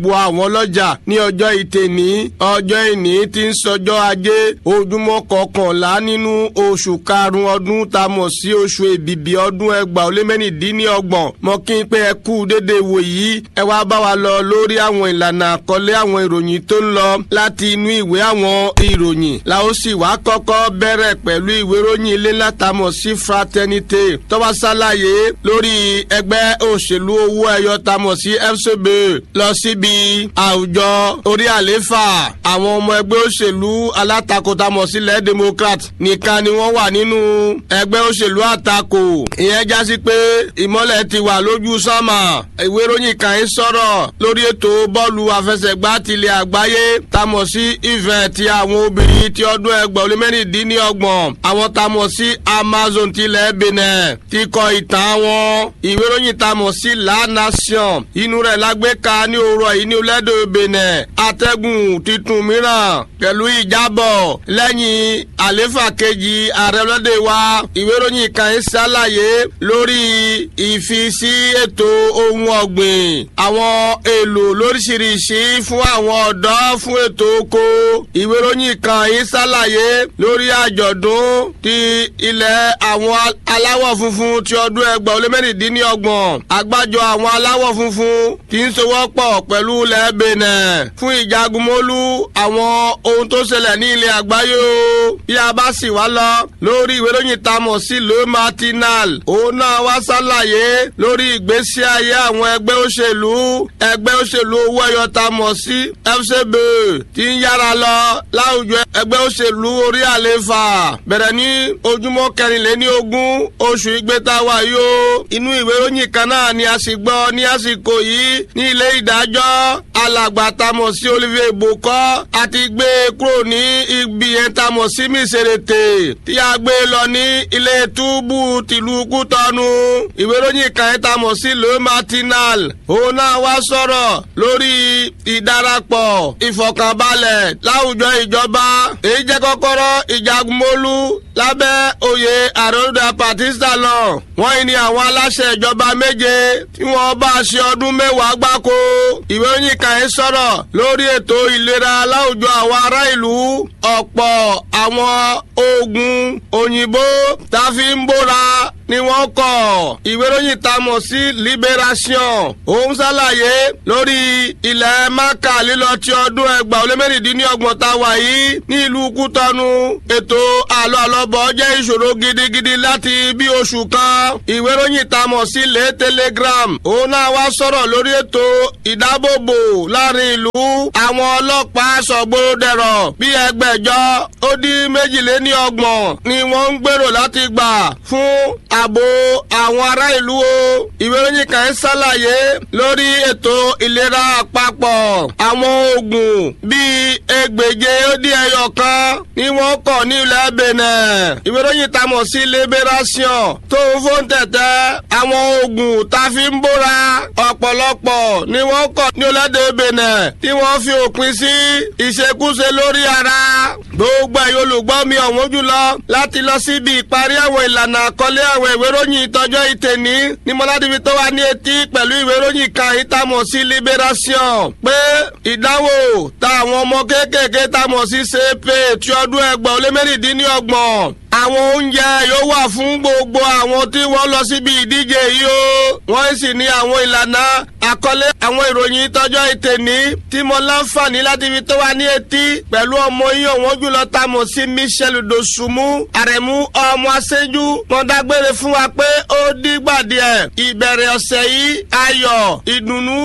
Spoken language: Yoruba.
bu àwọn ọlọ́jà ní ọjọ́ ìtẹ̀ní ọjọ́ ìní tí ń sọjọ́ ajé ojúmọ́ kọkànlá nínú oṣù karùn-ún ọdún tá a mọ̀ sí oṣù èbìbì ọdún 2026 mọ́ kí n pé ẹ kú dédé wò yìí ẹ wá bá wa lọ lórí àwọn ìlànà àkọlé àwọn ìròyìn tó ń lọ láti inú ìwé àwọn ìròyìn la ó sì wá kọ́kọ́ bẹ̀rẹ̀ pẹ̀lú ìwé ìròyìn ilé látàmọ̀ sí fraternité tó wá ṣàlàyé lórí ẹgbẹ́ òṣèlú owó ẹyọ tamọ̀ sí FCB lọ síbi àwùjọ orí àléfà àwọn ọmọ ẹgbẹ́ òṣèlú alátakò tamọ̀ sílẹ̀ Democrat nìkan ni wọ́n wà nínú ẹgbẹ́ òṣèlú àtakò ìyẹn já sí pé ìmọ́lẹ̀ ti wà lójú sánmà ìwé ìròyìn kan ń sọ̀rọ̀ lórí ètò bọ́ọ̀lù àfẹsẹ̀gbá tilẹ̀ àgbáyé tamọ̀ sí ìfẹ́ ti àwọn obìnrin ti ọdún 2026 àwọn tamọ̀ sí Amazon tilẹ̀ Benin ti kọ ìtàn wọn ìwé ìròyìn tamọ̀ sí La Nation inú rẹ̀ lágbèéká ní òwúrọ̀ yìí ní orílẹ̀-èdè Benin atẹ́gùn titun mìíràn pẹ̀lú ìjábọ̀ lẹ́yìn àléfà kejì ààrẹ ọlọ́dẹ wa ìwé ìròyìn kan ń ṣàlàyé lórí ìfisí ètò ohun ọ̀gbìn àwọn èlò lóríṣiríṣi fún àwọn ọ̀dọ́ fún ètò oko ìwé ìròyìn kan ń ṣàlàyé lórí àjọ̀dún ti ilẹ̀ àwọn aláwọ̀ funfun ti ọdún 2026 àgbájọ àwọn aláwọ̀ funfun tí ń sowọ́pọ̀ pẹ̀lú ilẹ̀ Benin fún ìjagunmólú àwọn ohun tó ṣẹlẹ̀ ní ilẹ̀ àgbáyé o bí a bá sì wá lọ lórí ìwé ìròyìn tamọ̀ sí Le Matinal òun náà wá ṣàlàyé lórí ìgbésí ayé àwọn ẹgbẹ́ òṣèlú owó ẹyọ tamọ̀ sí FCB tí ń yára lọ láwùjọ ẹgbẹ́ òṣèlú orí àléfà bẹ̀rẹ̀ ní ojúmọ́ 24 oṣù ìgbéta wà yóò inú ìwé ìròyìn kan náà ni a sì gbọ́ ní àsìkò yìí ní ilé ìdájọ́ alàgbà tamọ̀ sí Olivier Boko àti gbé kúrò ní ibi yẹn tamọ̀ sí Mísèrètè tí a gbé lọ ní ilé túbú tìlú Kútọ́nù ìwé ìròyìn kan yẹn tamọ̀ sí Le Matinal òun náà wá sọ̀rọ̀ lórí ìdarapọ̀ ìfọ̀kànbalẹ̀ láwùjọ ìjọba èyí jẹ́ kọ́kọ́rọ́ ìjagunmólú lábẹ́ oyè àròdà Patista lọ wọ́n ní àwọn aláṣẹ ìjọba méje tí wọ́n bá ṣe ọdún 10 gbáko ìwé ìròyìn kan yẹn sọ̀rọ̀ lórí ètò ìlera láwùjọ àwọn ará ìlú ọ̀pọ̀ àwọn oògùn òyìnbó tá a fi ń bóra ni wọ́n kọ̀ ìwé ìròyìn tamọ̀ sí Liberation òun ṣàlàyé lórí ilẹ̀ Maka lílọ ti ọdún 2026 tá a wà yìí ní ìlú Kútọ́nù ètò àlọ́ àlọ́bọ̀ jẹ́ ìṣòro gidigidi láti bí oṣù kan ìwé ìròyìn tamọ̀ sí Le Telegram òun náà wá sọ̀rọ̀ lórí ètò ìdábòbò láàrin ìlú àwọn ọlọ́pàá sọ̀gbọ́dẹ̀rọ̀ bí 632 ni wọ́n ń gbèrò láti gbà fún ààbò àwọn ará ìlú o ìwé ìròyìn kan ń ṣàlàyé lórí ètò ìlera àpapọ̀ àwọn oògùn bíi 601 ni wọ́n kọ̀ ní ilẹ̀ Benin ìwé ìròyìn tamọ̀ sí Liberation tó ń fún tẹ̀tẹ̀ àwọn oògùn tá a fi ń bóra ọ̀pọ̀lọpọ̀ ni wọ́n kọ̀ ní orílẹ̀-èdè Benin tí wọ́n fi òpin sí ìṣekúṣe lórí ara gbogbo ẹ̀yin olùgbọ́ mi ọ̀wọ́n jùlọ láti lọ síbi ìparí àwọn ìlànà àkọlé àwọn ìwé ìròyìn ìtọ́jọ́ ìtẹ̀ní ní mọ́ládìbí tó wà ní etí pẹ̀lú ìwé ìròyìn kan ìtàmọ̀ sí Liberation pé ìdánwò táwọn ọmọ kéékèèké tàmọ̀ sí CP ti ọdún 2026 àwọn oúnjẹ yóò wà fún gbogbo àwọn tí wọ́n lọ síbi ìdíje yìí o wọ́n sì ní àwọn ìlànà àkọlé àwọn ìròyìn ìtọ́jọ́ ìtẹ̀ní tí mo láǹfààní láti fi tó wà ní etí pẹ̀lú ọmọ yín ọ̀wọ́n jùlọ tamọ̀ sí Michel Dosunmu Àrẹ̀mú ọmọ aṣẹ́jú wọ́n dágbére fún wa pé ó dìgbà díẹ̀ ìbẹ̀rẹ̀ ọ̀sẹ̀ yìí ayọ̀ ìdùnnú